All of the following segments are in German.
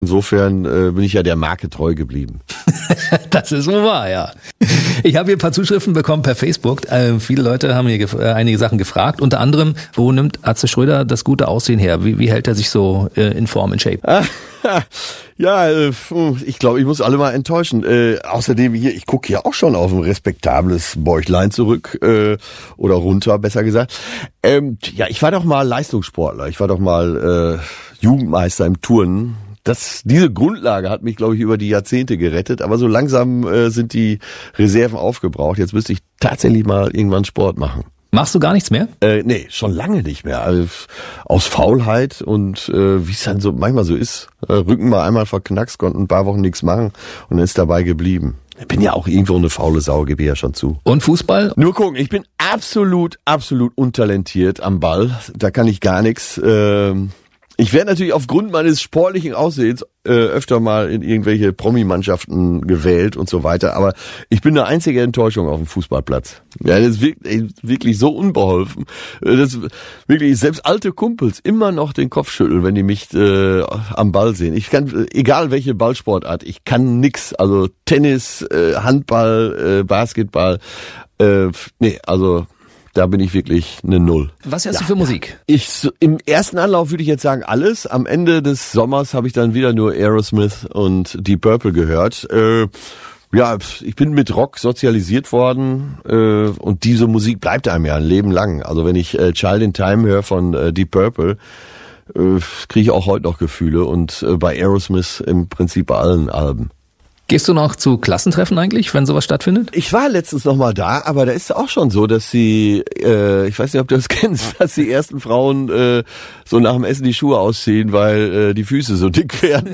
Insofern bin ich ja der Marke treu geblieben. Das ist wohl wahr, ja. Ich habe hier ein paar Zuschriften bekommen per Facebook. Viele Leute haben hier einige Sachen gefragt. Unter anderem, wo nimmt Atze Schröder das gute Aussehen her? Wie hält er sich so in Form, in Shape? Ja, ich glaube, ich muss alle mal enttäuschen. Außerdem hier, ich gucke hier auch schon auf ein respektables Bäuchlein zurück oder runter, besser gesagt. Ja, ich war doch mal Leistungssportler. Ich war doch mal Jugendmeister im Turnen. Diese Grundlage hat mich, glaube ich, über die Jahrzehnte gerettet. Aber so langsam sind die Reserven aufgebraucht. Jetzt müsste ich tatsächlich mal irgendwann Sport machen. Machst du gar nichts mehr? Nee, schon lange nicht mehr. Also, aus Faulheit und wie es dann so manchmal so ist. Rücken mal einmal verknackst, konnten ein paar Wochen nichts machen und dann ist dabei geblieben. Ich bin ja auch irgendwo eine faule Sau, gebe ich ja schon zu. Und Fußball? Nur gucken, ich bin absolut untalentiert am Ball. Da kann ich gar nichts. Ich werde natürlich aufgrund meines sportlichen Aussehens öfter mal in irgendwelche Promi-Mannschaften gewählt und so weiter, aber ich bin eine einzige Enttäuschung auf dem Fußballplatz. Ja, das ist wirklich so unbeholfen. Das wirklich selbst alte Kumpels immer noch den Kopf schütteln, wenn die mich am Ball sehen. Ich kann, egal welche Ballsportart, ich kann nix. Also Tennis, Handball, Basketball, also da bin ich wirklich eine Null. Was hörst du für Musik? Im ersten Anlauf würde ich jetzt sagen alles. Am Ende des Sommers habe ich dann wieder nur Aerosmith und Deep Purple gehört. Ja, ich bin mit Rock sozialisiert worden und diese Musik bleibt einem ja ein Leben lang. Also wenn ich Child in Time höre von Deep Purple, kriege ich auch heute noch Gefühle und bei Aerosmith im Prinzip bei allen Alben. Gehst du noch zu Klassentreffen eigentlich, wenn sowas stattfindet? Ich war letztens noch mal da, aber da ist es auch schon so, dass ich weiß nicht, ob du das kennst, dass die ersten Frauen so nach dem Essen die Schuhe ausziehen, weil die Füße so dick werden.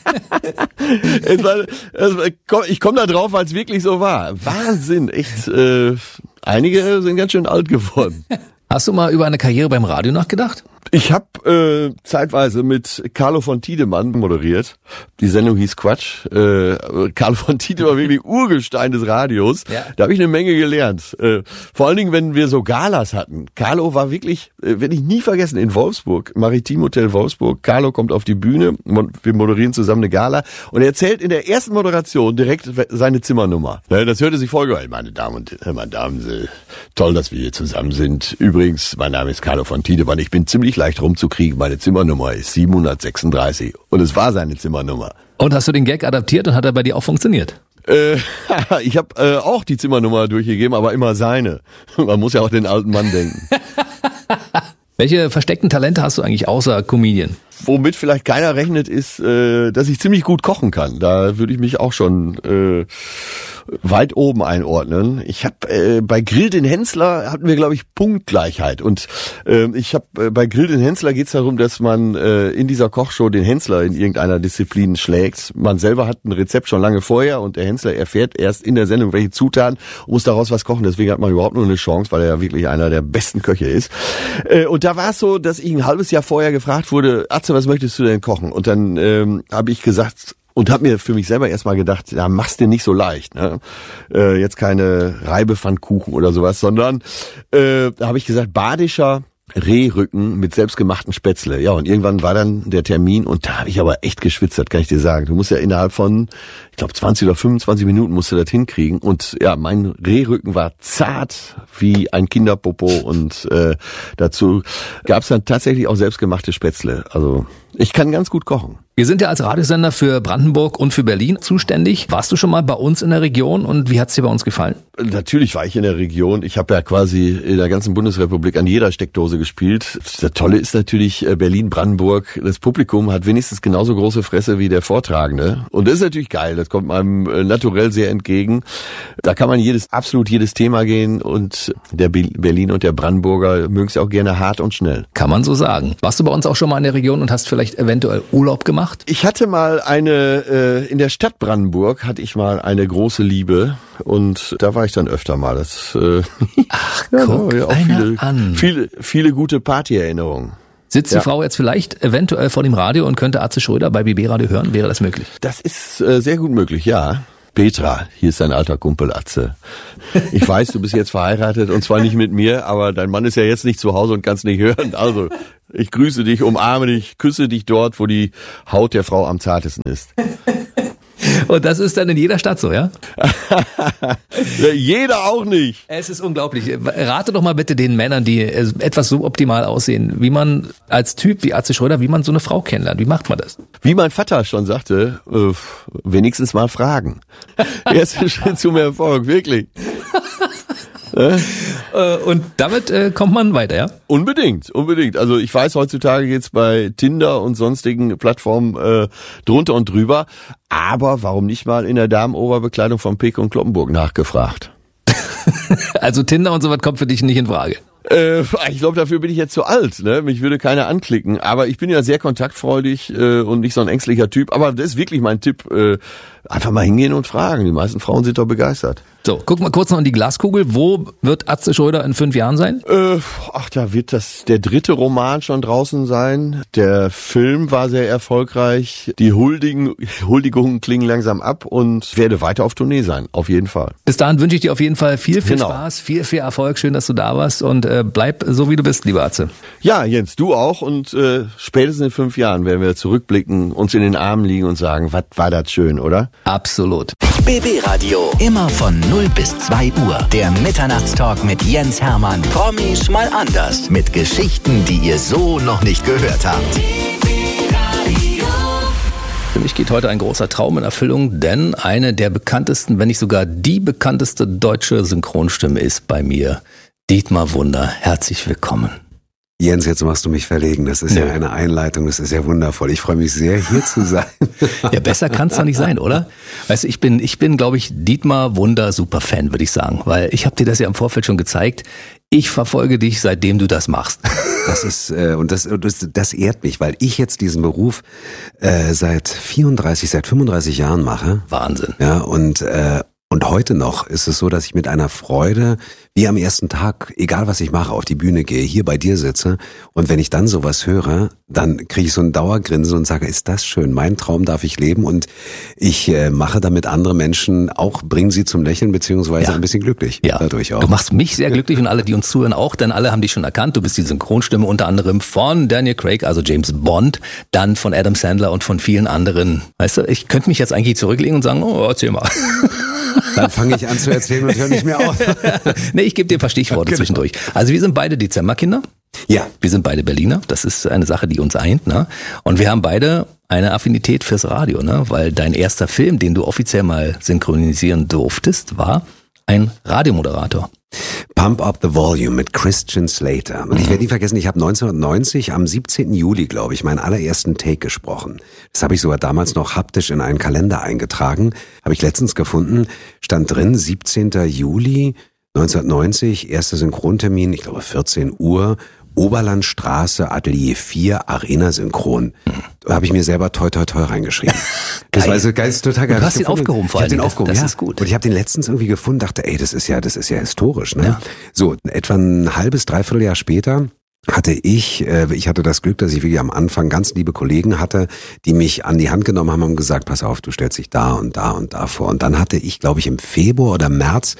Ich komme da drauf, weil es wirklich so war. Wahnsinn, echt. Einige sind ganz schön alt geworden. Hast du mal über eine Karriere beim Radio nachgedacht? Ich habe zeitweise mit Carlo von Tiedemann moderiert. Die Sendung hieß Quatsch. Carlo von Tiedemann war wirklich Urgestein des Radios. Ja. Da habe ich eine Menge gelernt. Vor allen Dingen, wenn wir so Galas hatten. Carlo war wirklich, werde ich nie vergessen, in Wolfsburg, Maritim Hotel Wolfsburg. Carlo kommt auf die Bühne, wir moderieren zusammen eine Gala und er erzählt in der ersten Moderation direkt seine Zimmernummer. Das hörte sich voll geil. Meine Damen und Herren, toll, dass wir hier zusammen sind. Übrigens, mein Name ist Carlo von Tiedemann. Ich bin ziemlich leicht rumzukriegen. Meine Zimmernummer ist 736. Und es war seine Zimmernummer. Und hast du den Gag adaptiert und hat er bei dir auch funktioniert? Ich habe auch die Zimmernummer durchgegeben, aber immer seine. Man muss ja auch den alten Mann denken. Welche versteckten Talente hast du eigentlich außer Comedian? Womit vielleicht keiner rechnet, ist, dass ich ziemlich gut kochen kann. Da würde ich mich auch schon weit oben einordnen. Ich habe bei Grill den Hensler hatten wir, glaube ich, Punktgleichheit. Und ich habe bei Grill den Hensler geht es darum, dass man in dieser Kochshow den Hensler in irgendeiner Disziplin schlägt. Man selber hat ein Rezept schon lange vorher und der Hensler erfährt erst in der Sendung, welche Zutaten, muss daraus was kochen. Deswegen hat man überhaupt nur eine Chance, weil er ja wirklich einer der besten Köche ist. Und da war es so, dass ich ein halbes Jahr vorher gefragt wurde, Atze, was möchtest du denn kochen? Und dann habe ich gesagt und habe mir für mich selber erstmal gedacht, ja, mach's dir nicht so leicht, ne? Jetzt keine Reibepfannkuchen oder sowas, sondern da habe ich gesagt, badischer Rehrücken mit selbstgemachten Spätzle. Ja, und irgendwann war dann der Termin und da habe ich aber echt geschwitzt, das kann ich dir sagen. Du musst ja innerhalb von, ich glaube 20 oder 25 Minuten musst du das hinkriegen. Und ja, mein Rehrücken war zart wie ein Kinderpopo und dazu gab es dann tatsächlich auch selbstgemachte Spätzle. Also ich kann ganz gut kochen. Wir sind ja als Radiosender für Brandenburg und für Berlin zuständig. Warst du schon mal bei uns in der Region und wie hat's dir bei uns gefallen? Natürlich war ich in der Region. Ich habe ja quasi in der ganzen Bundesrepublik an jeder Steckdose gespielt. Das Tolle ist natürlich Berlin, Brandenburg. Das Publikum hat wenigstens genauso große Fresse wie der Vortragende. Und das ist natürlich geil. Das kommt meinem naturell sehr entgegen. Da kann man absolut jedes Thema gehen und der Berlin und der Brandenburger mögen es auch gerne hart und schnell. Kann man so sagen. Warst du bei uns auch schon mal in der Region und hast vielleicht eventuell Urlaub gemacht? Ich hatte mal in der Stadt Brandenburg hatte ich mal eine große Liebe und da war ich dann öfter mal. Ach, guck, ja, auch viele gute Partyerinnerungen. Sitzt die Frau jetzt vielleicht eventuell vor dem Radio und könnte Atze Schröder bei BB Radio hören? Wäre das möglich? Das ist sehr gut möglich, ja. Petra, hier ist dein alter Kumpel Atze. Ich weiß, du bist jetzt verheiratet und zwar nicht mit mir, aber dein Mann ist ja jetzt nicht zu Hause und kann es nicht hören. Also Ich grüße dich, umarme dich, küsse dich dort, wo die Haut der Frau am zartesten ist. Und das ist dann in jeder Stadt so, ja? Jeder auch nicht. Es ist unglaublich. Rate doch mal bitte den Männern, die etwas suboptimal aussehen, wie man als Typ wie Atze Schröder, wie man so eine Frau kennenlernt. Wie macht man das? Wie mein Vater schon sagte, wenigstens mal fragen. Erster Schritt zum Erfolg, wirklich. Und damit kommt man weiter, ja? Unbedingt. Also ich weiß, heutzutage geht's bei Tinder und sonstigen Plattformen drunter und drüber. Aber warum nicht mal in der Damenoberbekleidung von Peek und Kloppenburg nachgefragt? Also Tinder und sowas kommt für dich nicht in Frage? Ich glaube, dafür bin ich jetzt zu alt. Ne? Mich würde keiner anklicken. Aber ich bin ja sehr kontaktfreudig und nicht so ein ängstlicher Typ. Aber das ist wirklich mein Tipp. Einfach mal hingehen und fragen. Die meisten Frauen sind doch begeistert. So, guck mal kurz noch in die Glaskugel. Wo wird Atze Schröder in 5 Jahren sein? Da wird der 3. Roman schon draußen sein. Der Film war sehr erfolgreich. Die Huldigungen klingen langsam ab und werde weiter auf Tournee sein. Auf jeden Fall. Bis dahin wünsche ich dir auf jeden Fall viel Spaß, viel Erfolg. Schön, dass du da warst und bleib so, wie du bist, lieber Atze. Ja, Jens, du auch. Und spätestens in 5 Jahren werden wir zurückblicken, uns in den Armen liegen und sagen, was war das schön, oder? Absolut. BB Radio. Immer von 0 bis 2 Uhr. Der Mitternachtstalk mit Jens Hermann. Promis mal anders. Mit Geschichten, die ihr so noch nicht gehört habt. Für mich geht heute ein großer Traum in Erfüllung, denn eine der bekanntesten, wenn nicht sogar die bekannteste deutsche Synchronstimme ist bei mir. Dietmar Wunder, herzlich willkommen. Jens, jetzt machst du mich verlegen. Das ist ja eine Einleitung, das ist ja wundervoll. Ich freue mich sehr, hier zu sein. Ja, besser kann es doch nicht sein, oder? Weißt du, ich bin, glaube ich, Dietmar Wunder Superfan, würde ich sagen. Weil ich habe dir das ja im Vorfeld schon gezeigt. Ich verfolge dich, seitdem du das machst. Das ist das ehrt mich, weil ich jetzt diesen Beruf seit 35 Jahren mache. Wahnsinn. Ja, und heute noch ist es so, dass ich mit einer Freude, wie am ersten Tag, egal was ich mache, auf die Bühne gehe, hier bei dir sitze und wenn ich dann sowas höre, dann kriege ich so ein Dauergrinsen und sage, ist das schön, mein Traum darf ich leben und ich mache damit andere Menschen auch, bringen sie zum Lächeln beziehungsweise ein bisschen glücklich dadurch auch. Du machst mich sehr glücklich und alle, die uns zuhören auch, denn alle haben dich schon erkannt. Du bist die Synchronstimme unter anderem von Daniel Craig, also James Bond, dann von Adam Sandler und von vielen anderen. Weißt du, ich könnte mich jetzt eigentlich zurücklegen und sagen, oh, erzähl mal. Dann fange ich an zu erzählen und höre nicht mehr auf. Nee, ich gebe dir ein paar Stichworte zwischendurch. Also wir sind beide Dezemberkinder. Ja. Wir sind beide Berliner. Das ist eine Sache, die uns eint. Ne? Und wir haben beide eine Affinität fürs Radio, ne? Weil dein erster Film, den du offiziell mal synchronisieren durftest, war ein Radiomoderator. Pump Up the Volume mit Christian Slater. Und ich werde nie vergessen, ich habe 1990 am 17. Juli, glaube ich, meinen allerersten Take gesprochen. Das habe ich sogar damals noch haptisch in einen Kalender eingetragen. Habe ich letztens gefunden, stand drin, 17. Juli 1990, erster Synchrontermin, ich glaube 14 Uhr, Oberlandstraße, Atelier 4, Arena Synchron. Da habe ich mir selber toi toi toi reingeschrieben. Das war so geil, total geil. Du hast ihn aufgehoben vor allem. Ich habe den aufgehoben, das ist gut. Und ich habe den letztens irgendwie gefunden, dachte, ey, das ist ja historisch, ne? Ja. So, etwa ein halbes, dreiviertel Jahr später hatte ich hatte das Glück, dass ich wirklich am Anfang ganz liebe Kollegen hatte, die mich an die Hand genommen haben und gesagt, pass auf, du stellst dich da und da und da vor. Und dann hatte ich, glaube ich, im Februar oder März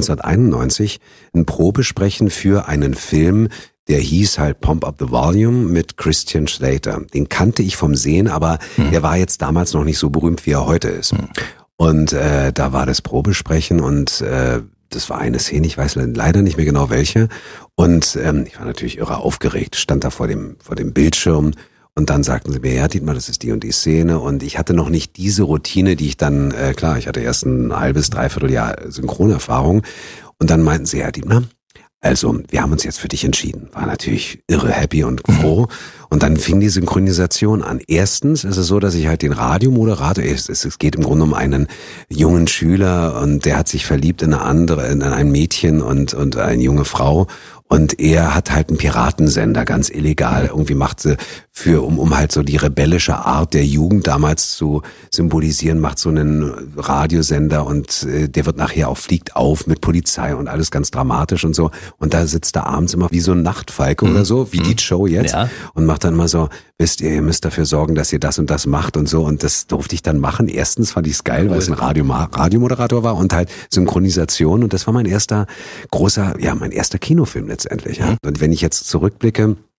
1991 ein Probesprechen für einen Film, der hieß halt Pump Up the Volume mit Christian Slater. Den kannte ich vom Sehen, aber der war jetzt damals noch nicht so berühmt, wie er heute ist. Und da war das Probesprechen und das war eine Szene, ich weiß leider nicht mehr genau welche. Und ich war natürlich irre aufgeregt, stand da vor dem Bildschirm. Und dann sagten sie mir, ja, Dietmar, das ist die und die Szene. Und ich hatte noch nicht diese Routine, die ich dann, ich hatte erst ein halbes, dreiviertel Jahr Synchronerfahrung. Und dann meinten sie, ja, Dietmar, also wir haben uns jetzt für dich entschieden. War natürlich irre happy und froh. Und dann fing die Synchronisation an. Erstens ist es so, dass ich halt den Radiomoderator, es geht im Grunde um einen jungen Schüler und der hat sich verliebt in ein Mädchen und eine junge Frau. Und er hat halt einen Piratensender, ganz illegal, irgendwie macht sie um halt so die rebellische Art der Jugend damals zu symbolisieren, macht so einen Radiosender und der wird nachher auch, fliegt auf mit Polizei und alles ganz dramatisch und so. Und da sitzt er abends immer wie so ein Nachtfalke oder so, wie die Show jetzt, und macht dann mal so, wisst ihr müsst dafür sorgen, dass ihr das und das macht und so. Und das durfte ich dann machen. Erstens fand ich es geil, weil es ein Radiomoderator war und halt Synchronisation. Und das war mein erster Kinofilm letztendlich. Ja. Und wenn ich jetzt zurückblicke,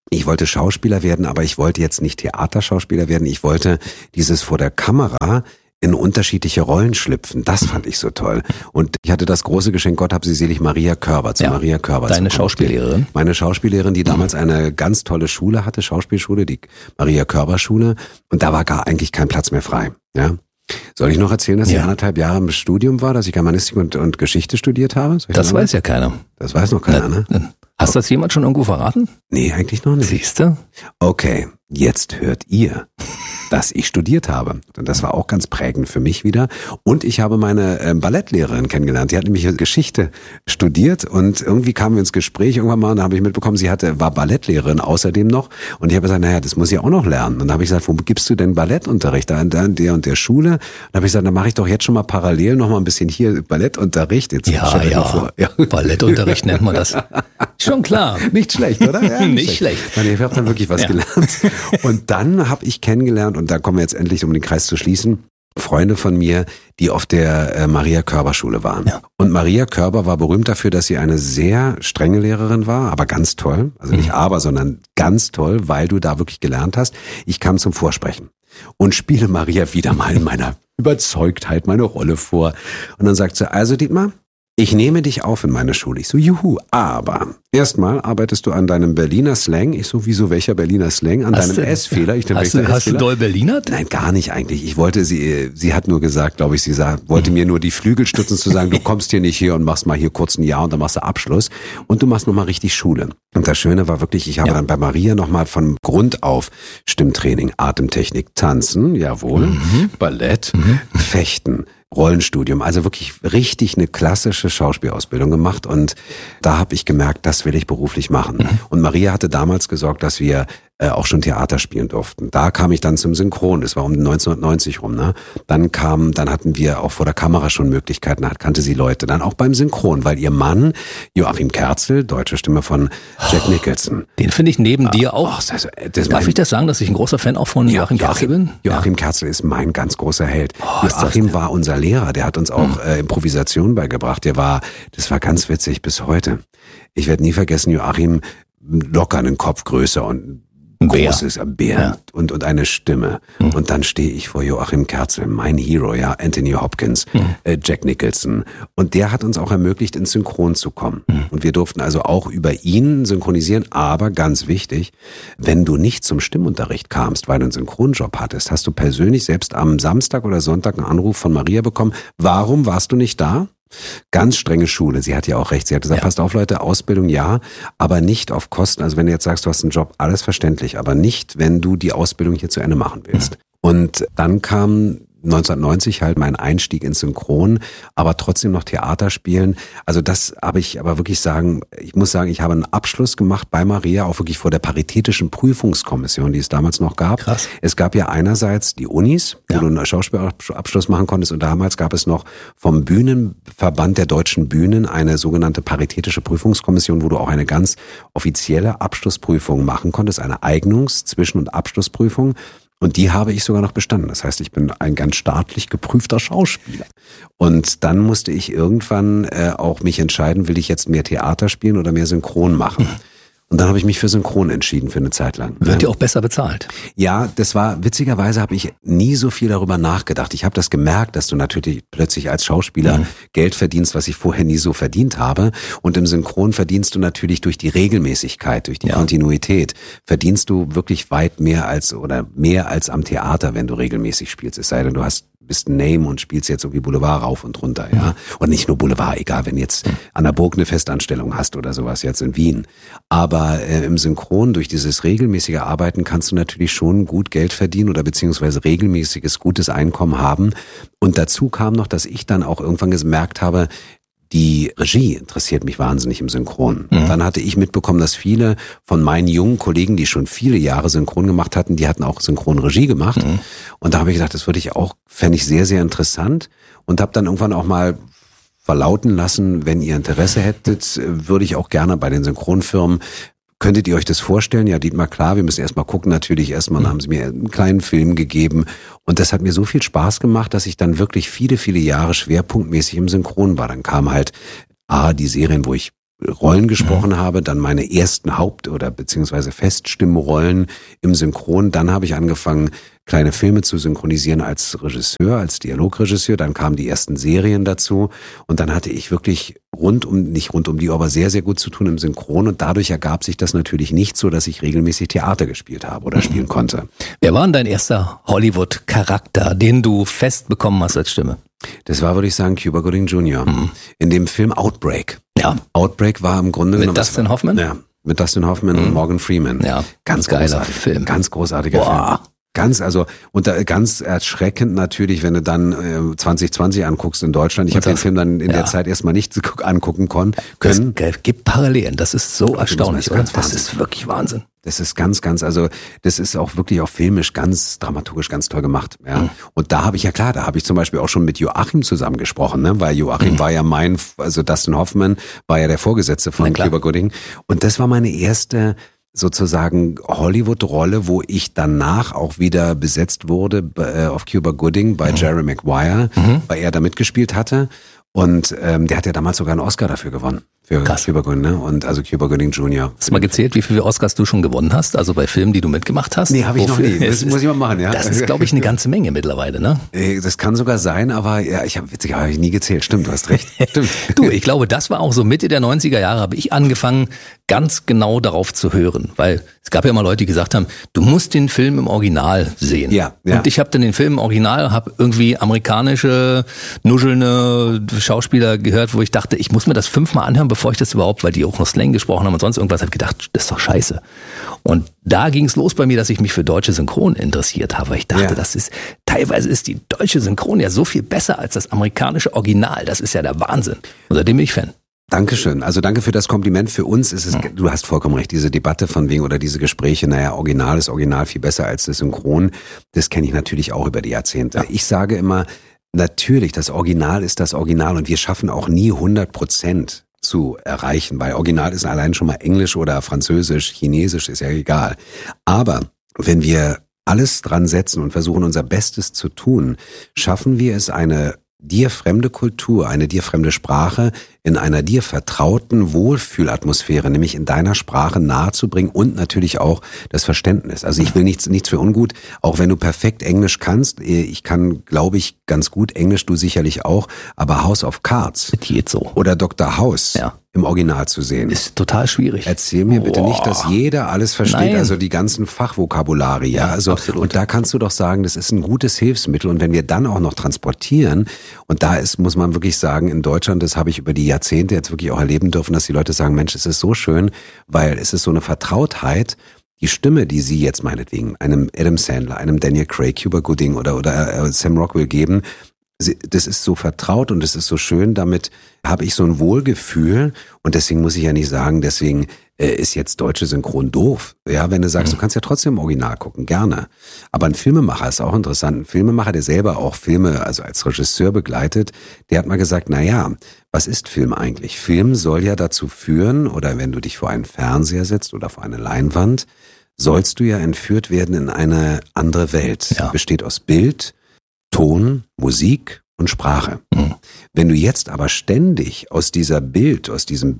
ich wollte Schauspieler werden, aber ich wollte jetzt nicht Theaterschauspieler werden. Ich wollte dieses vor der Kamera in unterschiedliche Rollen schlüpfen. Das fand ich so toll. Und ich hatte das große Geschenk, Gott hab sie selig, Maria Körber, Maria Körber. Deine Schauspiellehrerin? Meine Schauspiellehrerin, die damals eine ganz tolle Schule hatte, Schauspielschule, die Maria Körber Schule. Und da war gar eigentlich kein Platz mehr frei. Ja. Soll ich noch erzählen, dass ich 1,5 Jahre im Studium war, dass ich Germanistik und Geschichte studiert habe? Das weiß ja keiner. Das weiß noch keiner, ne? Hast du das jemand schon irgendwo verraten? Nee, eigentlich noch nicht. Siehste? Okay, jetzt hört ihr, dass ich studiert habe. Und das war auch ganz prägend für mich wieder. Und ich habe meine Ballettlehrerin kennengelernt. Die hat nämlich Geschichte studiert und irgendwie kamen wir ins Gespräch irgendwann mal und da habe ich mitbekommen, war Ballettlehrerin außerdem noch. Und ich habe gesagt, naja, das muss ich auch noch lernen. Und dann habe ich gesagt, wo gibst du denn Ballettunterricht? Da in der und der Schule. Und dann habe ich gesagt, dann mache ich doch jetzt schon mal parallel noch mal ein bisschen hier Ballettunterricht. Jetzt ja. Ballettunterricht nennt man das. Schon klar. Nicht schlecht, oder? Ja, nicht schlecht. Ich habe dann wirklich was gelernt. Und dann habe ich kennengelernt, und da kommen wir jetzt endlich, um den Kreis zu schließen, Freunde von mir, die auf der Maria Körber Schule waren. Ja. Und Maria Körber war berühmt dafür, dass sie eine sehr strenge Lehrerin war, aber ganz toll. Also nicht sondern ganz toll, weil du da wirklich gelernt hast. Ich kam zum Vorsprechen und spiele Maria wieder mal in meiner Überzeugtheit meine Rolle vor. Und dann sagt sie, also Dietmar, ich nehme dich auf in meine Schule. Ich so, juhu, aber erstmal arbeitest du an deinem Berliner Slang. Ich so, wieso, welcher Berliner Slang? An deinem S-Fehler. Hast du doll Berlinert? Nein, gar nicht eigentlich. Ich wollte sie hat nur gesagt, glaube ich, wollte mir nur die Flügel stützen zu sagen, du kommst hier nicht hier und machst mal hier kurz ein Jahr und dann machst du Abschluss und du machst nochmal richtig Schule. Und das Schöne war wirklich, ich habe dann bei Maria nochmal von Grund auf Stimmtraining, Atemtechnik, Tanzen, jawohl, Ballett, Fechten, Rollenstudium, also wirklich richtig eine klassische Schauspielausbildung gemacht und da habe ich gemerkt, das will ich beruflich machen. Und Maria hatte damals gesorgt, dass wir auch schon Theater spielen durften. Da kam ich dann zum Synchron, das war um 1990 rum, ne? Dann hatten wir auch vor der Kamera schon Möglichkeiten, kannte sie Leute. Dann auch beim Synchron, weil ihr Mann, Joachim Kerzel, deutsche Stimme von Jack Nicholson. Den finde ich neben dir auch. Darf ich das sagen, dass ich ein großer Fan auch von Joachim Kerzel bin? Joachim Kerzel ist mein ganz großer Held. Joachim war unser Lehrer, der hat uns auch Improvisation beigebracht. Das war ganz witzig bis heute. Ich werde nie vergessen, Joachim locker einen Kopf größer und großes Bär und eine Stimme. Und dann stehe ich vor Joachim Kerzel, mein Hero, Anthony Hopkins, Jack Nicholson. Und der hat uns auch ermöglicht, ins Synchron zu kommen. Und wir durften also auch über ihn synchronisieren. Aber ganz wichtig, wenn du nicht zum Stimmunterricht kamst, weil du einen Synchronjob hattest, hast du persönlich selbst am Samstag oder Sonntag einen Anruf von Maria bekommen. Warum warst du nicht da? Ganz strenge Schule. Sie hat ja auch recht. Sie hat gesagt, passt auf Leute, Ausbildung ja, aber nicht auf Kosten. Also wenn du jetzt sagst, du hast einen Job, alles verständlich, aber nicht, wenn du die Ausbildung hier zu Ende machen willst. Und dann kam 1990 halt mein Einstieg ins Synchron, aber trotzdem noch Theater spielen. Also das habe ich aber wirklich ich muss sagen, ich habe einen Abschluss gemacht bei Maria, auch wirklich vor der paritätischen Prüfungskommission, die es damals noch gab. Krass. Es gab ja einerseits die Unis, wo du einen Schauspielabschluss machen konntest und damals gab es noch vom Bühnenverband der deutschen Bühnen eine sogenannte paritätische Prüfungskommission, wo du auch eine ganz offizielle Abschlussprüfung machen konntest, eine Eignungs-, und Abschlussprüfung. Und die habe ich sogar noch bestanden. Das heißt, ich bin ein ganz staatlich geprüfter Schauspieler. Und dann musste ich irgendwann auch mich entscheiden, will ich jetzt mehr Theater spielen oder mehr Synchron machen? Und dann habe ich mich für Synchron entschieden für eine Zeit lang. Wird ja auch besser bezahlt. Ja, witzigerweise habe ich nie so viel darüber nachgedacht. Ich habe das gemerkt, dass du natürlich plötzlich als Schauspieler Geld verdienst, was ich vorher nie so verdient habe. Und im Synchron verdienst du natürlich durch die Regelmäßigkeit, durch die Kontinuität, verdienst du wirklich weit mehr als am Theater, wenn du regelmäßig spielst. Es sei denn, du bist ein Name und spielst jetzt irgendwie Boulevard rauf und runter, ja. Und nicht nur Boulevard, egal, wenn jetzt an der Burg eine Festanstellung hast oder sowas jetzt in Wien. Aber im Synchron, durch dieses regelmäßige Arbeiten kannst du natürlich schon gut Geld verdienen oder beziehungsweise regelmäßiges, gutes Einkommen haben. Und dazu kam noch, dass ich dann auch irgendwann gemerkt habe, die Regie interessiert mich wahnsinnig im Synchron. Dann hatte ich mitbekommen, dass viele von meinen jungen Kollegen, die schon viele Jahre Synchron gemacht hatten, die hatten auch Synchronregie gemacht. Und da habe ich gedacht, das fände ich sehr, sehr interessant. Und habe dann irgendwann auch mal verlauten lassen, wenn ihr Interesse hättet, würde ich auch gerne bei den Synchronfirmen. Könntet ihr euch das vorstellen? Ja, Dietmar, klar, wir müssen erstmal gucken. Natürlich, erstmal haben sie mir einen kleinen Film gegeben. Und das hat mir so viel Spaß gemacht, dass ich dann wirklich viele, viele Jahre schwerpunktmäßig im Synchron war. Dann kamen halt die Serien, wo ich Rollen gesprochen habe, dann meine ersten oder beziehungsweise Feststimmrollen im Synchron. Dann habe ich angefangen, kleine Filme zu synchronisieren als Regisseur, als Dialogregisseur. Dann kamen die ersten Serien dazu und dann hatte ich wirklich nicht rund um die Uhr, aber sehr, sehr gut zu tun im Synchron und dadurch ergab sich das natürlich nicht so, dass ich regelmäßig Theater gespielt habe oder spielen konnte. Wer war denn dein erster Hollywood-Charakter, den du fest bekommen hast als Stimme? Das war, würde ich sagen, Cuba Gooding Jr. In dem Film Outbreak. Ja. Outbreak war im Grunde genommen... Mit Dustin Hoffman? Ja, mit Dustin Hoffman und Morgan Freeman. Ja, ganz geiler Film. Ganz großartiger Film. Ganz erschreckend natürlich, wenn du dann 2020 anguckst in Deutschland. Ich habe den Film dann in der Zeit erstmal nicht angucken können. Es gibt Parallelen, das ist so erstaunlich. Das ist wirklich Wahnsinn. Das ist ganz, also das ist auch wirklich auch filmisch ganz dramaturgisch ganz toll gemacht. Ja. Und da habe ich zum Beispiel auch schon mit Joachim zusammen gesprochen, ne? Weil Joachim war ja Dustin Hoffman war ja der Vorgesetzte von Cuba Gooding. Und das war meine erste sozusagen Hollywood-Rolle, wo ich danach auch wieder besetzt wurde auf Cuba Gooding bei Jerry Maguire, weil er da mitgespielt hatte. Und der hat ja damals sogar einen Oscar dafür gewonnen. Für Cuba Gooding, ne? Und also Cuba Gooding Jr. Hast du mal gezählt, wie viele Oscars du schon gewonnen hast? Also bei Filmen, die du mitgemacht hast? Nee, habe ich noch nie. Das muss ich mal machen, ja. Das ist, glaube ich, eine ganze Menge mittlerweile, ne? Das kann sogar sein, aber ja, habe ich nie gezählt. Stimmt, du hast recht. Stimmt. Du, ich glaube, das war auch so Mitte der 90er Jahre, habe ich angefangen, ganz genau darauf zu hören. Weil es gab ja mal Leute, die gesagt haben, du musst den Film im Original sehen. Ja. Und ich habe dann den Film im Original, habe irgendwie amerikanische, nuschelnde Schauspieler gehört, wo ich dachte, ich muss mir das 5-mal anhören, bevor ich das überhaupt, weil die auch noch Slang gesprochen haben und sonst irgendwas, habe gedacht, das ist doch scheiße. Und da ging es los bei mir, dass ich mich für deutsche Synchron interessiert habe. Ich dachte, teilweise ist die deutsche Synchron ja so viel besser als das amerikanische Original. Das ist ja der Wahnsinn. Und seitdem bin ich Fan. Dankeschön. Also danke für das Kompliment. Für uns ist es, du hast vollkommen recht, diese Debatte von wegen oder diese Gespräche, Original ist Original viel besser als das Synchron. Das kenne ich natürlich auch über die Jahrzehnte. Ja. Ich sage immer, natürlich, das Original ist das Original und wir schaffen auch nie 100% zu erreichen, weil Original ist allein schon mal Englisch oder Französisch, Chinesisch, ist ja egal. Aber wenn wir alles dran setzen und versuchen, unser Bestes zu tun, schaffen wir es, eine dir fremde Kultur, eine dir fremde Sprache in einer dir vertrauten Wohlfühlatmosphäre, nämlich in deiner Sprache nahezubringen und natürlich auch das Verständnis. Also ich will nichts für ungut, auch wenn du perfekt Englisch kannst. Ich kann, glaube ich, ganz gut Englisch, du sicherlich auch, aber House of Cards geht so. Oder Dr. House im Original zu sehen. Ist total schwierig. Erzähl mir bitte nicht, dass jeder alles versteht, also die ganzen Fachvokabulare, also absolut. Und da kannst du doch sagen, das ist ein gutes Hilfsmittel und wenn wir dann auch noch transportieren und da muss man wirklich sagen, in Deutschland, das habe ich über die Jahrzehnte jetzt wirklich auch erleben dürfen, dass die Leute sagen, Mensch, es ist so schön, weil es ist so eine Vertrautheit, die Stimme, die sie jetzt meinetwegen einem Adam Sandler, einem Daniel Craig, Cuba Gooding oder Sam Rockwell geben, das ist so vertraut und es ist so schön, damit habe ich so ein Wohlgefühl und deswegen muss ich ja nicht sagen, deswegen ist jetzt deutsche Synchron doof. Ja, wenn du sagst, du kannst ja trotzdem im Original gucken, gerne. Aber ein Filmemacher ist auch interessant. Ein Filmemacher, der selber auch Filme, also als Regisseur begleitet, der hat mal gesagt, was ist Film eigentlich? Film soll ja dazu führen, oder wenn du dich vor einen Fernseher setzt oder vor eine Leinwand, sollst du ja entführt werden in eine andere Welt. Ja. Besteht aus Bild, Ton, Musik und Sprache. Wenn du jetzt aber ständig aus diesem Bild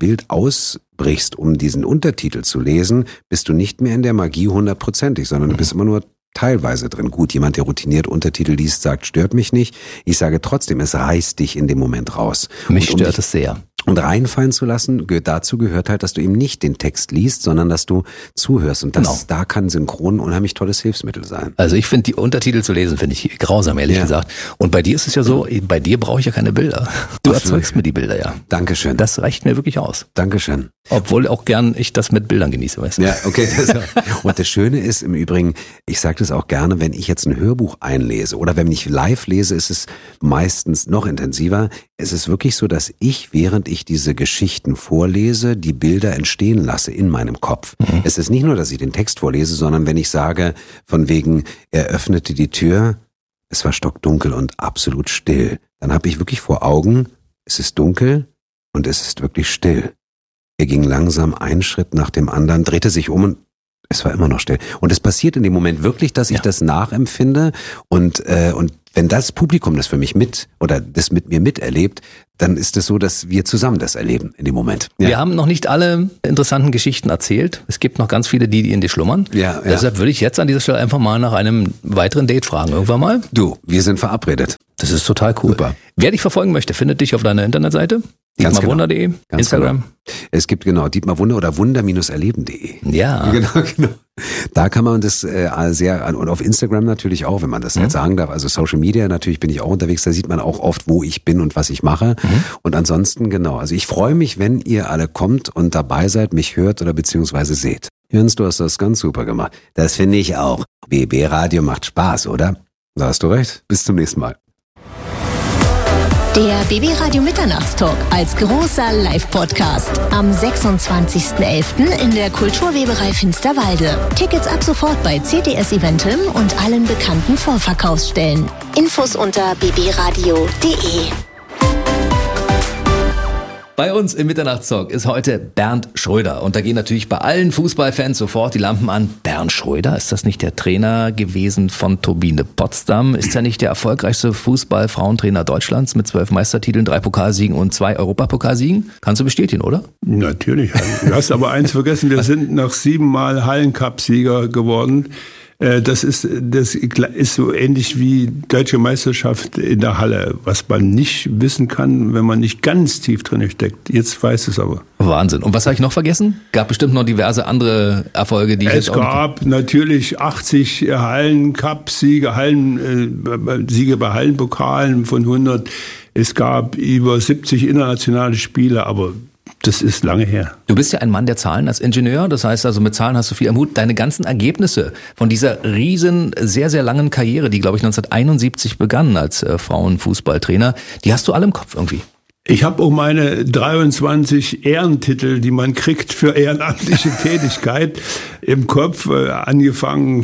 ausbrichst, um diesen Untertitel zu lesen, bist du nicht mehr in der Magie 100%, sondern du bist immer nur teilweise drin. Gut, jemand, der routiniert Untertitel liest, sagt, stört mich nicht. Ich sage trotzdem, es reißt dich in dem Moment raus. Mich stört es sehr. Und reinfallen zu lassen, dazu gehört halt, dass du eben nicht den Text liest, sondern dass du zuhörst. Und da kann Synchron ein unheimlich tolles Hilfsmittel sein. Also ich finde, die Untertitel zu lesen, finde ich grausam, ehrlich gesagt. Und bei dir ist es ja so, bei dir brauche ich ja keine Bilder. Du erzeugst mir die Bilder, ja. Dankeschön. Das reicht mir wirklich aus. Dankeschön. Obwohl auch gern ich das mit Bildern genieße, weißt du? Ja, okay. Und das Schöne ist im Übrigen, ich sage das auch gerne, wenn ich jetzt ein Hörbuch einlese oder wenn ich live lese, ist es meistens noch intensiver. Es ist wirklich so, dass ich, während ich diese Geschichten vorlese, die Bilder entstehen lasse in meinem Kopf. Es ist nicht nur, dass ich den Text vorlese, sondern wenn ich sage, von wegen, er öffnete die Tür, es war stockdunkel und absolut still, dann habe ich wirklich vor Augen, es ist dunkel und es ist wirklich still. Er ging langsam einen Schritt nach dem anderen, drehte sich um und Es war immer noch still. Und es passiert in dem Moment wirklich, dass ich das nachempfinde und wenn das Publikum das für mich das mit mir miterlebt, dann ist es so, dass wir zusammen das erleben in dem Moment. Ja. Wir haben noch nicht alle interessanten Geschichten erzählt. Es gibt noch ganz viele, die in dir schlummern. Ja. Deshalb würde ich jetzt an dieser Stelle einfach mal nach einem weiteren Date fragen. Irgendwann mal. Du, wir sind verabredet. Das ist total cool. Super. Wer dich verfolgen möchte, findet dich auf deiner Internetseite. dietmarwunder.de, Ganz Instagram. Genau. Es gibt Dietmar Wunder oder wunder-erleben.de. Ja. Genau. Da kann man das sehr, und auf Instagram natürlich auch, wenn man das jetzt sagen darf, also Social Media natürlich bin ich auch unterwegs, da sieht man auch oft, wo ich bin und was ich mache. Und ansonsten, also ich freue mich, wenn ihr alle kommt und dabei seid, mich hört oder beziehungsweise seht. Jens, du hast das ganz super gemacht. Das finde ich auch. BB Radio macht Spaß, oder? Da hast du recht. Bis zum nächsten Mal. Der BB Radio Mitternachtstalk als großer Live-Podcast am 26.11. in der Kulturweberei Finsterwalde. Tickets ab sofort bei CTS Eventim und allen bekannten Vorverkaufsstellen. Infos unter bbradio.de. Bei uns im Mitternachtstalk ist heute Bernd Schröder. Und da gehen natürlich bei allen Fußballfans sofort die Lampen an. Bernd Schröder, ist das nicht der Trainer gewesen von Turbine Potsdam? Ist er nicht der erfolgreichste Fußball-Frauentrainer Deutschlands mit 12 Meistertiteln, 3 Pokalsiegen und 2 Europapokalsiegen? Kannst du bestätigen, oder? Natürlich. Du hast aber eins vergessen, wir sind noch 7-mal Hallencup-Sieger geworden. Das ist so ähnlich wie Deutsche Meisterschaft in der Halle, was man nicht wissen kann, wenn man nicht ganz tief drin steckt. Jetzt weiß es aber. Wahnsinn. Und was habe ich noch vergessen? Gab bestimmt noch diverse andere Erfolge, die es gab natürlich 80 Hallencup-Siege, Siege bei Hallenpokalen von 100. Es gab über 70 internationale Spiele, aber das ist lange her. Du bist ja ein Mann der Zahlen als Ingenieur, das heißt also mit Zahlen hast du viel am Hut. Deine ganzen Ergebnisse von dieser riesen, sehr, sehr langen Karriere, die glaube ich 1971 begann als Frauenfußballtrainer, die hast du alle im Kopf irgendwie. Ich habe auch meine 23 Ehrentitel, die man kriegt für ehrenamtliche Tätigkeit, im Kopf, angefangen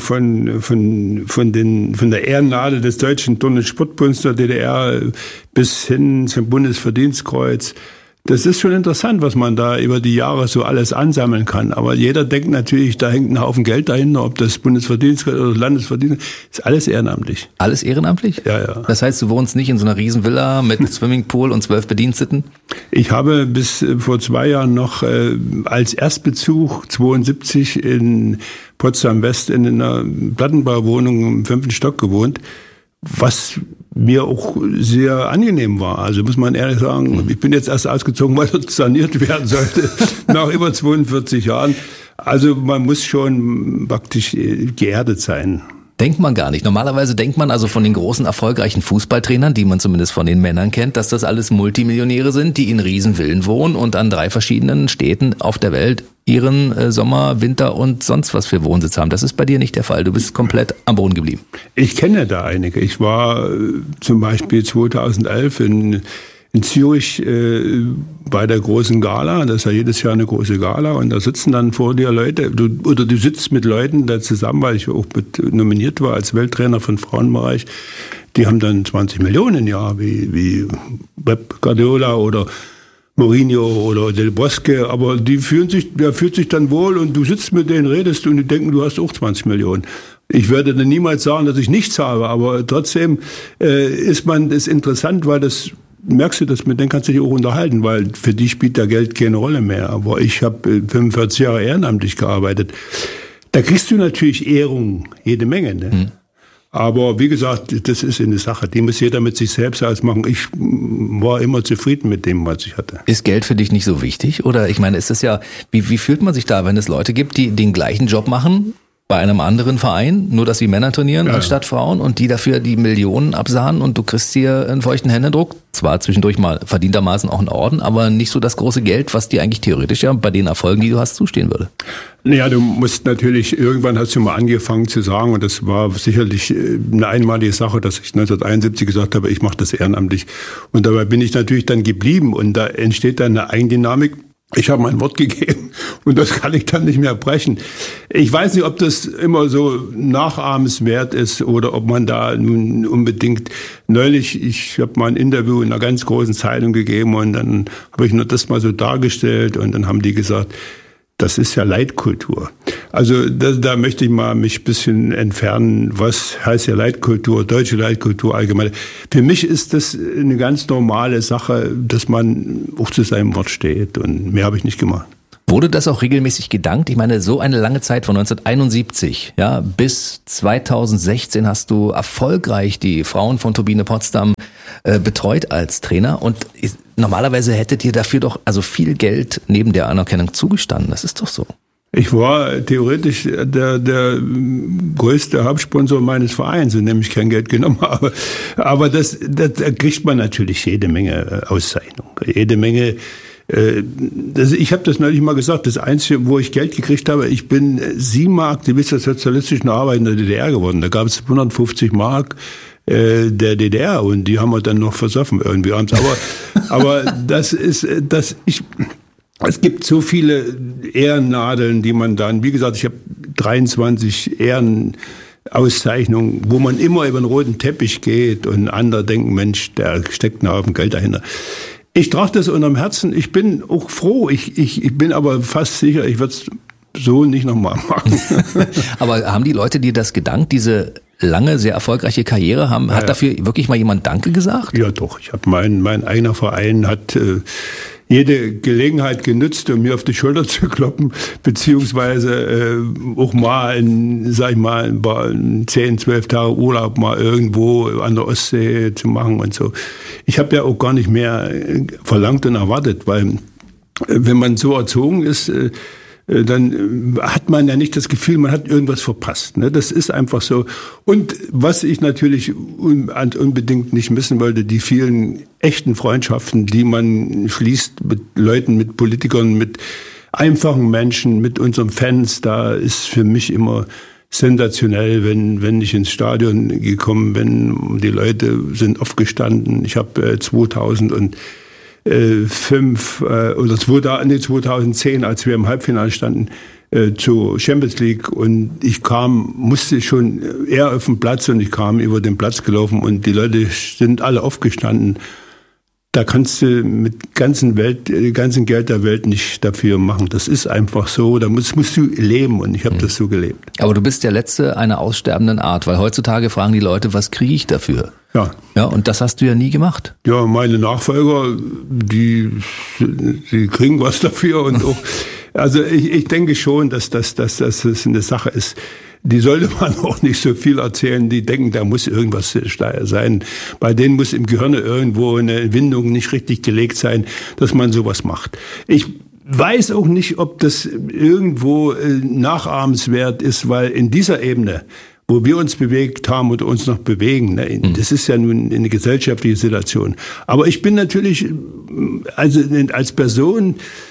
von der Ehrennadel des Deutschen Turn- und Sportbunds der DDR bis hin zum Bundesverdienstkreuz. Das ist schon interessant, was man da über die Jahre so alles ansammeln kann. Aber jeder denkt natürlich, da hängt ein Haufen Geld dahinter, ob das Bundesverdienstkreuz oder Landesverdienstkreuz, ist alles ehrenamtlich. Alles ehrenamtlich? Ja. Das heißt, du wohnst nicht in so einer Riesenvilla mit Swimmingpool und 12 Bediensteten? Ich habe bis vor 2 Jahren noch als Erstbezug 72 in Potsdam-West in einer Plattenbauwohnung im 5. Stock gewohnt, was mir auch sehr angenehm war. Also muss man ehrlich sagen, ich bin jetzt erst ausgezogen, weil dort saniert werden sollte, nach über 42 Jahren. Also man muss schon praktisch geerdet sein. Denkt man gar nicht. Normalerweise denkt man also von den großen, erfolgreichen Fußballtrainern, die man zumindest von den Männern kennt, dass das alles Multimillionäre sind, die in Riesenvillen wohnen und an 3 verschiedenen Städten auf der Welt ihren Sommer, Winter und sonst was für Wohnsitz haben. Das ist bei dir nicht der Fall. Du bist komplett am Boden geblieben. Ich kenne da einige. Ich war zum Beispiel 2011 in Zürich bei der großen Gala, das ist ja jedes Jahr eine große Gala, und da sitzen dann vor dir Leute, du sitzt mit Leuten da zusammen, weil ich auch nominiert war als Welttrainer von Frauenbereich, die haben dann 20 Millionen im Jahr, wie Pep Guardiola oder Mourinho oder Del Bosque, aber der fühlt sich dann wohl und du sitzt mit denen, redest und die denken, du hast auch 20 Millionen. Ich werde dann niemals sagen, dass ich nichts habe, aber trotzdem ist interessant, weil das merkst du, mit denen kannst du dich auch unterhalten, weil für die spielt da Geld keine Rolle mehr. Aber ich habe 45 Jahre ehrenamtlich gearbeitet. Da kriegst du natürlich Ehrung, jede Menge. Ne? Aber wie gesagt, das ist eine Sache, die muss jeder mit sich selbst ausmachen. Ich war immer zufrieden mit dem, was ich hatte. Ist Geld für dich nicht so wichtig? Oder ich meine, ist das ja, wie fühlt man sich da, wenn es Leute gibt, die den gleichen Job machen, bei einem anderen Verein, nur dass sie Männer trainieren anstatt Frauen und die dafür die Millionen absahen und du kriegst hier einen feuchten Händedruck, zwar zwischendurch mal verdientermaßen auch einen Orden, aber nicht so das große Geld, was dir eigentlich theoretisch ja bei den Erfolgen, die du hast, zustehen würde. Naja, du musst natürlich, irgendwann hast du mal angefangen zu sagen, und das war sicherlich eine einmalige Sache, dass ich 1971 gesagt habe, ich mache das ehrenamtlich. Und dabei bin ich natürlich dann geblieben und da entsteht dann eine Eigendynamik. Ich habe mein Wort gegeben und das kann ich dann nicht mehr brechen. Ich weiß nicht, ob das immer so nachahmenswert ist oder ob man da nun unbedingt neulich, ich habe mal ein Interview in einer ganz großen Zeitung gegeben und dann habe ich nur das mal so dargestellt und dann haben die gesagt, Das ist ja Leitkultur. Also da möchte ich mal mich ein bisschen entfernen. Was heißt ja Leitkultur, deutsche Leitkultur allgemein? Für mich ist das eine ganz normale Sache, dass man auch zu seinem Wort steht. Und mehr habe ich nicht gemacht. Wurde das auch regelmäßig gedankt? Ich meine, so eine lange Zeit von 1971 bis 2016 hast du erfolgreich die Frauen von Turbine Potsdam betreut als Trainer. Und normalerweise hättet ihr dafür doch also viel Geld neben der Anerkennung zugestanden. Das ist doch so. Ich war theoretisch der größte Hauptsponsor meines Vereins, in dem ich kein Geld genommen habe. Aber da kriegt man natürlich jede Menge Auszeichnung, jede Menge. Ich habe das neulich mal gesagt, das Einzige, wo ich Geld gekriegt habe, ich bin 7 Aktivist der sozialistischen Arbeit in der DDR geworden. Da gab es 150 Mark der DDR und die haben wir dann noch versoffen irgendwie abends. Aber es gibt so viele Ehrennadeln, die man dann, wie gesagt, ich habe 23 Ehrenauszeichnungen, wo man immer über den roten Teppich geht und andere denken, Mensch, da steckt ein Haufen Geld dahinter. Ich trage das unterm Herzen. Ich bin auch froh. Ich bin aber fast sicher, ich würde es so nicht nochmal machen. Aber haben die Leute dir das gedankt, diese lange, sehr erfolgreiche Karriere? Hat dafür wirklich mal jemand Danke gesagt? Ja, doch. Ich habe mein eigener Verein hat jede Gelegenheit genutzt, um mir auf die Schulter zu kloppen, beziehungsweise auch mal, 10, 12 Tage Urlaub mal irgendwo an der Ostsee zu machen und so. Ich habe ja auch gar nicht mehr verlangt und erwartet, weil wenn man so erzogen ist, dann hat man ja nicht das Gefühl, man hat irgendwas verpasst. Ne? Das ist einfach so. Und was ich natürlich unbedingt nicht missen wollte, die vielen echten Freundschaften, die man schließt mit Leuten, mit Politikern, mit einfachen Menschen, mit unseren Fans, da ist für mich immer sensationell, wenn ich ins Stadion gekommen bin. Die Leute sind aufgestanden. Ich habe 2005 oder 2010, als wir im Halbfinale standen, zur Champions League und musste schon eher auf den Platz und ich kam über den Platz gelaufen und die Leute sind alle aufgestanden. Da kannst du mit ganzen Geld der Welt nicht dafür machen. Das ist einfach so. Da musst du leben und ich habe das so gelebt. Aber du bist der Letzte einer aussterbenden Art, weil heutzutage fragen die Leute, was kriege ich dafür? Ja, und das hast du ja nie gemacht. Ja, meine Nachfolger, die kriegen was dafür und auch, also ich denke schon, dass das eine Sache ist. Die sollte man auch nicht so viel erzählen. Die denken, da muss irgendwas sein. Bei denen muss im Gehirn irgendwo eine Windung nicht richtig gelegt sein, dass man sowas macht. Ich weiß auch nicht, ob das irgendwo nachahmenswert ist, weil in dieser Ebene, wo wir uns bewegt haben und uns noch bewegen, ne, das ist ja nun eine gesellschaftliche Situation. Aber ich bin natürlich als Person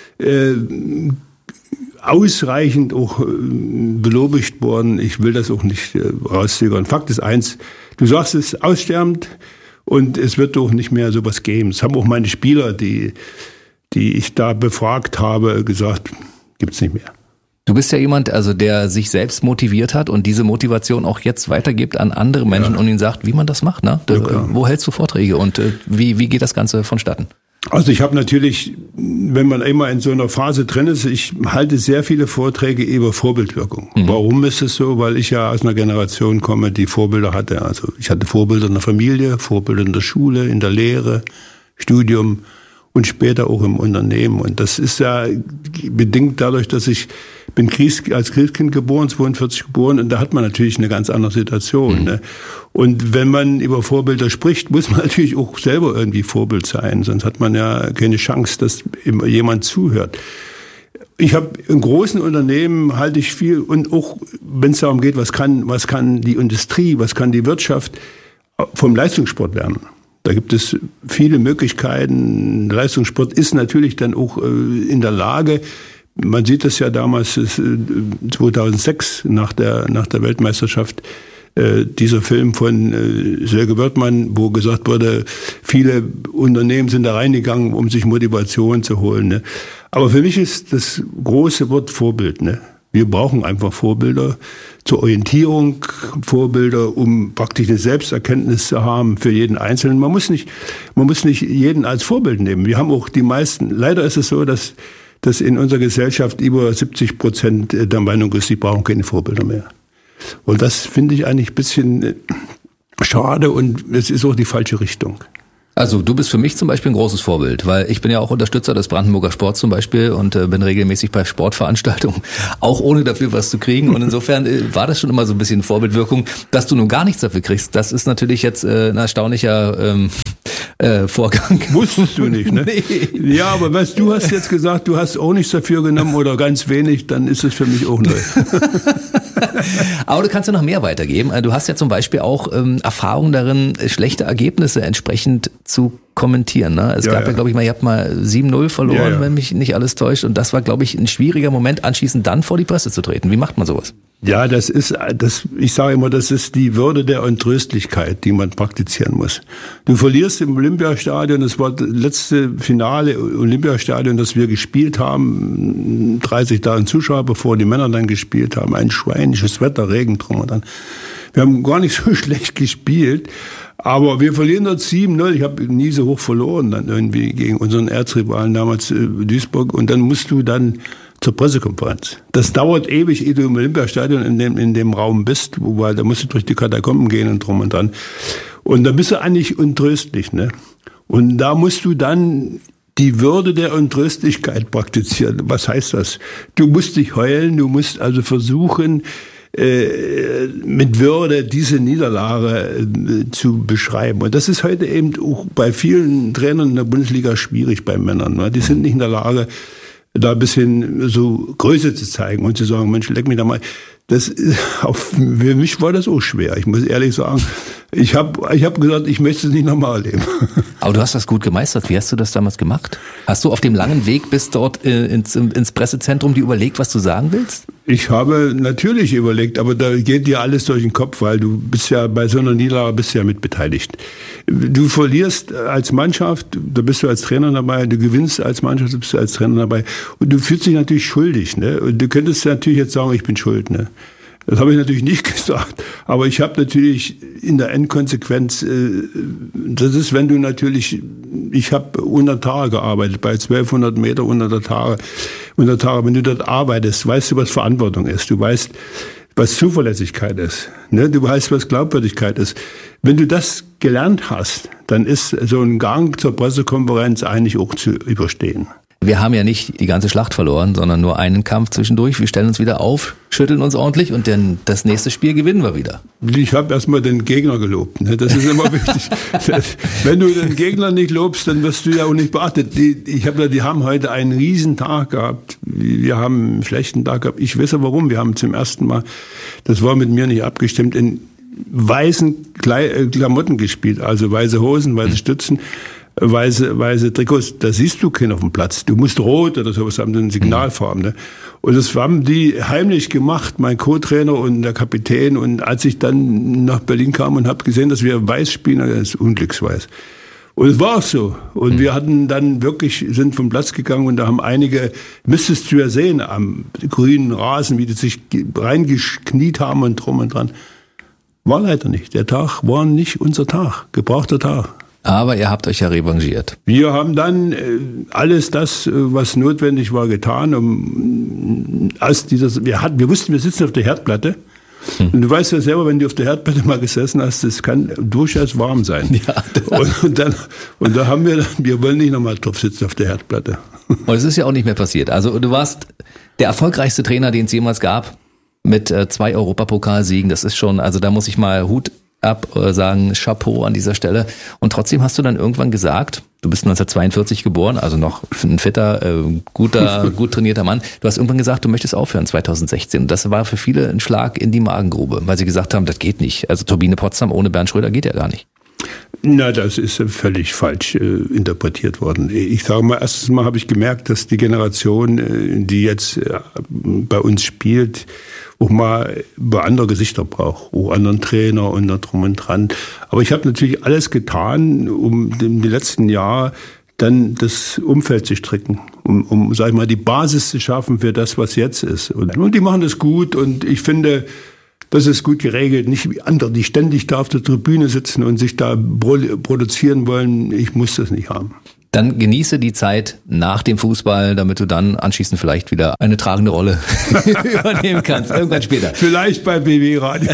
ausreichend auch belobigt worden. Ich will das auch nicht rauszögern. Fakt ist eins, du sagst es, aussterbend und es wird doch nicht mehr sowas geben. Das haben auch meine Spieler, die ich da befragt habe, gesagt, gibt's nicht mehr. Du bist ja jemand, also der sich selbst motiviert hat und diese Motivation auch jetzt weitergibt an andere Menschen und ihnen sagt, wie man das macht. Ne? Wo hältst du Vorträge und wie geht das Ganze vonstatten? Also ich habe natürlich, wenn man immer in so einer Phase drin ist, ich halte sehr viele Vorträge über Vorbildwirkung. Warum ist es so? Weil ich ja aus einer Generation komme, die Vorbilder hatte. Also ich hatte Vorbilder in der Familie, Vorbilder in der Schule, in der Lehre, Studium und später auch im Unternehmen. Und das ist ja bedingt dadurch, dass ich bin als Christkind geboren, 42 geboren, und da hat man natürlich eine ganz andere Situation. Ne? Und wenn man über Vorbilder spricht, muss man natürlich auch selber irgendwie Vorbild sein, sonst hat man ja keine Chance, dass immer jemand zuhört. Ich habe in großen Unternehmen halte ich viel, und auch wenn es darum geht, was kann die Industrie, was kann die Wirtschaft vom Leistungssport lernen. Da gibt es viele Möglichkeiten. Leistungssport ist natürlich dann auch in der Lage, man sieht das ja damals 2006 nach der Weltmeisterschaft, dieser Film von Sölke Wörthmann, wo gesagt wurde, viele Unternehmen sind da reingegangen, um sich Motivation zu holen. Ne? Aber für mich ist das große Wort Vorbild. Ne? Wir brauchen einfach Vorbilder zur Orientierung, Vorbilder, um praktisch eine Selbsterkenntnis zu haben für jeden Einzelnen. Man muss nicht jeden als Vorbild nehmen. Wir haben auch die meisten, leider ist es so, dass dass in unserer Gesellschaft über 70% der Meinung ist, sie brauchen keine Vorbilder mehr. Und das finde ich eigentlich ein bisschen schade und es ist auch die falsche Richtung. Also du bist für mich zum Beispiel ein großes Vorbild, weil ich bin ja auch Unterstützer des Brandenburger Sports zum Beispiel und bin regelmäßig bei Sportveranstaltungen, auch ohne dafür was zu kriegen. Und insofern war das schon immer so ein bisschen Vorbildwirkung. Dass du nun gar nichts dafür kriegst, das ist natürlich jetzt ein erstaunlicher Vorgang. Wusstest du nicht, ne? Nee. Ja, aber weißt du, hast jetzt gesagt, du hast auch nichts dafür genommen oder ganz wenig, dann ist es für mich auch neu. Aber du kannst ja noch mehr weitergeben. Du hast ja zum Beispiel auch Erfahrung darin, schlechte Ergebnisse entsprechend zu kommentieren. Ne? Es gab ja, glaube ich mal, ihr habt mal 7-0 verloren, wenn mich nicht alles täuscht. Und das war, glaube ich, ein schwieriger Moment, anschließend dann vor die Presse zu treten. Wie macht man sowas? Ja, ich sage immer, das ist die Würde der Untröstlichkeit, die man praktizieren muss. Du verlierst im Olympiastadion, das war das letzte Finale Olympiastadion, das wir gespielt haben, 30.000 Zuschauer, bevor die Männer dann gespielt haben, ein schweinisches Wetter, Regen drum und dann. Wir haben gar nicht so schlecht gespielt, aber wir verlieren dort 7-0. Ich habe nie so hoch verloren, dann irgendwie gegen unseren Erzrivalen damals Duisburg und dann musst du dann zur Pressekonferenz. Das dauert ewig, ehe du im Olympiastadion in dem Raum bist, weil da musst du durch die Katakomben gehen und drum und dran. Und da bist du eigentlich untröstlich, ne? Und da musst du dann die Würde der Untröstlichkeit praktizieren. Was heißt das? Du musst dich heulen, du musst also versuchen, mit Würde diese Niederlage zu beschreiben. Und das ist heute eben auch bei vielen Trainern in der Bundesliga schwierig bei Männern. Ne? Die sind nicht in der Lage, da ein bisschen so Größe zu zeigen und zu sagen, Mensch, leck mich da mal. Für mich war das auch schwer. Ich muss ehrlich sagen, ich hab gesagt, ich möchte es nicht nochmal erleben. Aber du hast das gut gemeistert. Wie hast du das damals gemacht? Hast du auf dem langen Weg bis dort ins Pressezentrum dir überlegt, was du sagen willst? Ich habe natürlich überlegt, aber da geht dir alles durch den Kopf, weil du bist ja bei so einer Niederlage bist ja mitbeteiligt. Du verlierst als Mannschaft, da bist du als Trainer dabei, du gewinnst als Mannschaft, da bist du als Trainer dabei und du fühlst dich natürlich schuldig, ne? Und du könntest natürlich jetzt sagen, ich bin schuld, ne? Das habe ich natürlich nicht gesagt, aber ich habe natürlich in der Endkonsequenz, das ist, wenn du natürlich, ich habe 100 Tage gearbeitet, bei 1200 Meter 100 Tage, wenn du dort arbeitest, weißt du, was Verantwortung ist, du weißt, was Zuverlässigkeit ist, ne? Du weißt, was Glaubwürdigkeit ist. Wenn du das gelernt hast, dann ist so ein Gang zur Pressekonferenz eigentlich auch zu überstehen. Wir haben ja nicht die ganze Schlacht verloren, sondern nur einen Kampf zwischendurch. Wir stellen uns wieder auf, schütteln uns ordentlich und dann das nächste Spiel gewinnen wir wieder. Ich habe erstmal den Gegner gelobt. Ne? Das ist immer wichtig. Wenn du den Gegner nicht lobst, dann wirst du ja auch nicht beachtet. Die haben heute einen riesen Tag gehabt. Wir haben einen schlechten Tag gehabt. Ich weiß ja warum. Wir haben zum ersten Mal, das war mit mir nicht abgestimmt, in weißen Klamotten gespielt. Also weiße Hosen, weiße Stützen. Weiße Trikots, da siehst du keinen auf dem Platz. Du musst rot oder sowas haben, eine Signalfarben. Ne? Und das haben die heimlich gemacht, mein Co-Trainer und der Kapitän. Und als ich dann nach Berlin kam und habe gesehen, dass wir weiß spielen, das ist unglücksweiß. Und es war auch so. Und wir hatten dann wirklich, sind vom Platz gegangen und da haben einige, müsstest du ja sehen, am grünen Rasen, wie die sich reingekniet haben und drum und dran. War leider nicht. Der Tag war nicht unser Tag, gebrauchter Tag. Aber ihr habt euch ja revanchiert. Wir haben dann alles das, was notwendig war, getan. Wir wussten, wir sitzen auf der Herdplatte. Und du weißt ja selber, wenn du auf der Herdplatte mal gesessen hast, das kann durchaus warm sein. Ja, und da haben wir wollen nicht nochmal drauf sitzen auf der Herdplatte. Und es ist ja auch nicht mehr passiert. Also du warst der erfolgreichste Trainer, den es jemals gab, mit 2 Europapokalsiegen. Das ist schon, also da muss ich mal Hut ab, sagen Chapeau an dieser Stelle. Und trotzdem hast du dann irgendwann gesagt, du bist 1942 geboren, also noch ein fitter, gut trainierter Mann. Du hast irgendwann gesagt, du möchtest aufhören 2016. Und das war für viele ein Schlag in die Magengrube, weil sie gesagt haben, das geht nicht. Also Turbine Potsdam ohne Bernd Schröder geht ja gar nicht. Na, das ist völlig falsch interpretiert worden. Ich sage mal, erstens mal habe ich gemerkt, dass die Generation, die jetzt bei uns spielt, auch mal andere Gesichter braucht, auch anderen Trainer und da drum und dran. Aber ich habe natürlich alles getan, um in den letzten Jahren dann das Umfeld zu stricken, um sag ich mal, die Basis zu schaffen für das, was jetzt ist. Und die machen das gut und ich finde, das ist gut geregelt. Nicht wie andere, die ständig da auf der Tribüne sitzen und sich da produzieren wollen. Ich muss das nicht haben. Dann genieße die Zeit nach dem Fußball, damit du dann anschließend vielleicht wieder eine tragende Rolle übernehmen kannst. Irgendwann später. Vielleicht bei BB Radio.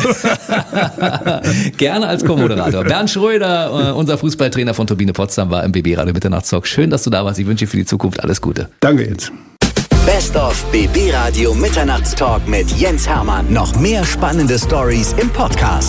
Gerne als Co-Moderator. Bernd Schröder, unser Fußballtrainer von Turbine Potsdam, war im BB Radio Mitternachtstalk. Schön, dass du da warst. Ich wünsche dir für die Zukunft alles Gute. Danke jetzt. Best of BB Radio Mitternachtstalk mit Jens Hermann. Noch mehr spannende Stories im Podcast.